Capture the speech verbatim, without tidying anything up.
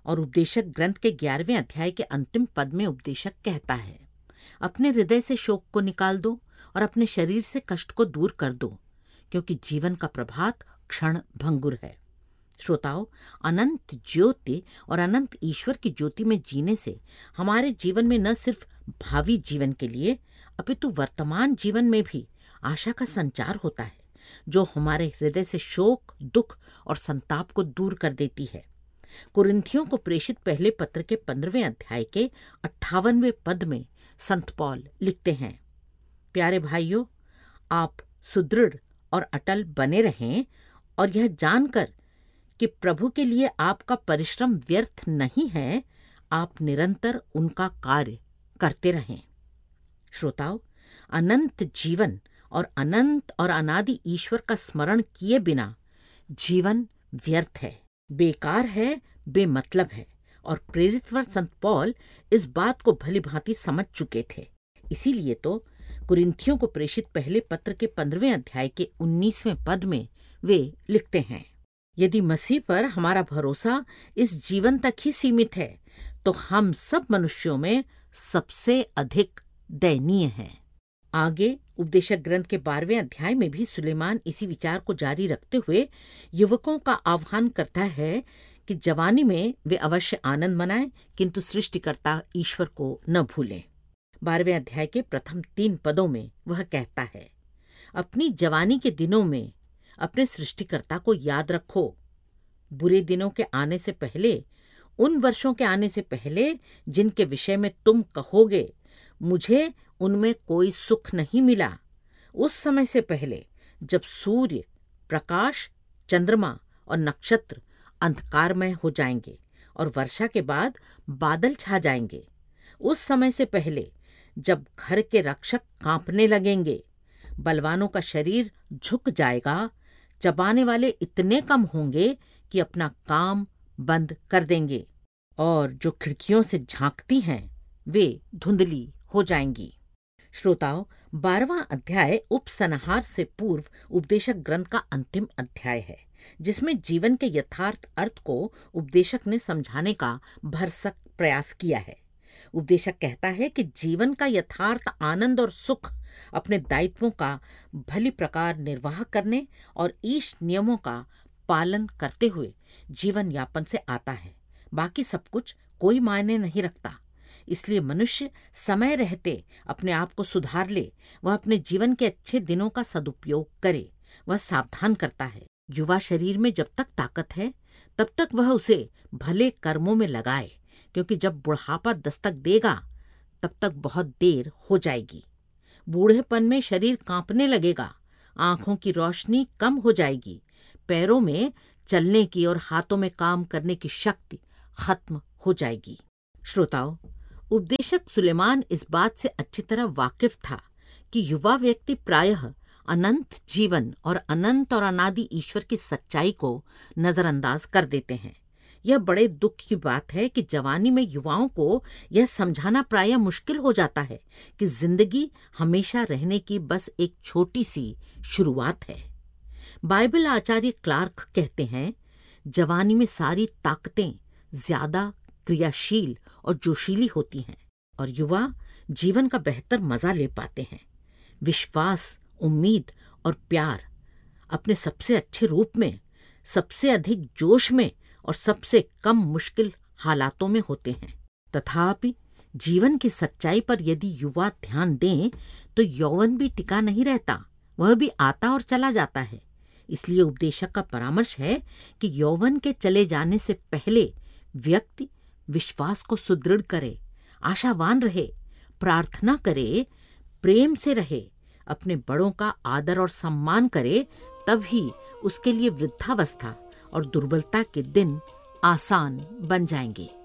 और उपदेशक ग्रंथ के ग्यारहवें अध्याय के अंतिम पद में उपदेशक कहता है, अपने हृदय से शोक को निकाल दो और अपने शरीर से कष्ट को दूर कर दो, क्योंकि जीवन का प्रभात क्षण भंगुर है। श्रोताओ, अनंत ज्योति और अनंत ईश्वर की ज्योति में जीने से हमारे जीवन में न सिर्फ भावी जीवन के लिए अपितु वर्तमान जीवन में भी आशा का संचार होता है, जो हमारे हृदय से शोक, दुख और संताप को दूर कर देती है। कुरिन्थियों को प्रेषित पहले पत्र के पंद्रहवें अध्याय के अट्ठावनवें पद में संत पौल लिखते हैं, प्यारे भाइयों, आप सुदृढ़ और अटल बने रहें और यह जानकर कि प्रभु के लिए आपका परिश्रम व्यर्थ नहीं है, आप निरंतर उनका कार्य करते रहें। श्रोताओ, अनंत जीवन और अनंत और अनादि ईश्वर का स्मरण किए बिना जीवन व्यर्थ है, बेकार है, बेमतलब है और प्रेरितवर संत पौल इस बात को भली भांति समझ चुके थे। इसीलिए तो कुरिन्थियों को प्रेषित पहले पत्र के पंद्रहवें अध्याय के उन्नीसवें पद में वे लिखते हैं, यदि मसीह पर हमारा भरोसा इस जीवन तक ही सीमित है तो हम सब मनुष्यों में सबसे अधिक दयनीय है। आगे उपदेशक ग्रंथ के बारहवें अध्याय में भी सुलेमान इसी विचार को जारी रखते हुए युवकों का आह्वान करता है कि जवानी में वे अवश्य आनंद मनाएं, किंतु सृष्टिकर्ता ईश्वर को न भूलें। बारहवें अध्याय के प्रथम तीन पदों में वह कहता है, अपनी जवानी के दिनों में अपने सृष्टिकर्ता को याद रखो, बुरे दिनों के आने से पहले, उन वर्षों के आने से पहले जिनके विषय में तुम कहोगे मुझे उनमें कोई सुख नहीं मिला, उस समय से पहले जब सूर्य, प्रकाश, चंद्रमा और नक्षत्र अंधकारमय हो जाएंगे और वर्षा के बाद बादल छा जाएंगे, उस समय से पहले जब घर के रक्षक कांपने लगेंगे, बलवानों का शरीर झुक जाएगा, चबाने वाले इतने कम होंगे कि अपना काम बंद कर देंगे और जो खिड़कियों से झांकती हैं वे धुंधली हो जाएंगी। श्रोताओं, बारहवां अध्याय उपसंहार से पूर्व उपदेशक ग्रंथ का अंतिम अध्याय है, जिसमें जीवन के यथार्थ अर्थ को उपदेशक ने समझाने का भरसक प्रयास किया है। उपदेशक कहता है कि जीवन का यथार्थ आनंद और सुख अपने दायित्वों का भली प्रकार निर्वाह करने और ईश नियमों का पालन करते हुए जीवन यापन से आता है। बाकी सब कुछ कोई मायने नहीं रखता। इसलिए मनुष्य समय रहते अपने आप को सुधार ले, वह अपने जीवन के अच्छे दिनों का सदुपयोग करे। वह सावधान करता है, युवा शरीर में जब तक ताकत है तब तक वह उसे भले कर्मों में लगाए, क्योंकि जब बुढ़ापा दस्तक देगा तब तक बहुत देर हो जाएगी। बूढ़ेपन में शरीर कांपने लगेगा, आंखों की रोशनी कम हो जाएगी, पैरों में चलने की और हाथों में काम करने की शक्ति खत्म हो जाएगी। श्रोताओं, उपदेशक सुलेमान इस बात से अच्छी तरह वाकिफ था कि युवा व्यक्ति प्रायः अनंत जीवन और अनंत और अनादि ईश्वर की सच्चाई को नजरअंदाज कर देते हैं। यह बड़े दुख की बात है कि जवानी में युवाओं को यह समझाना प्रायः मुश्किल हो जाता है कि जिंदगी हमेशा रहने की बस एक छोटी सी शुरुआत है। बाइबल आचार्य क्लार्क कहते हैं, जवानी में सारी ताकतें ज्यादा क्रियाशील और जोशीली होती हैं और युवा जीवन का बेहतर मजा ले पाते हैं। विश्वास, उम्मीद और प्यार अपने सबसे अच्छे रूप में, सबसे अधिक जोश में और सबसे कम मुश्किल हालातों में होते हैं। तथापि जीवन की सच्चाई पर यदि युवा ध्यान दें तो यौवन भी टिका नहीं रहता, वह भी आता और चला जाता है। इसलिए उपदेशक का परामर्श है कि यौवन के चले जाने से पहले व्यक्ति विश्वास को सुदृढ़ करे, आशावान रहे, प्रार्थना करे, प्रेम से रहे, अपने बड़ों का आदर और सम्मान करे, तभी उसके लिए वृद्धावस्था और दुर्बलता के दिन आसान बन जाएंगे।